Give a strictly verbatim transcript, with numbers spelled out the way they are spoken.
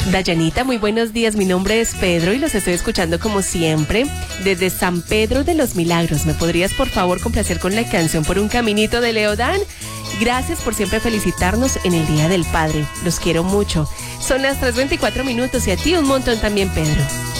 Dayanita, muy buenos días. Mi nombre es Pedro y los estoy escuchando como siempre desde San Pedro de los Milagros. ¿Me podrías por favor complacer con la canción Por un Caminito de Leodán? Gracias por siempre felicitarnos en el Día del Padre. Los quiero mucho. Son las tres veinticuatro minutos y a ti un montón también, Pedro.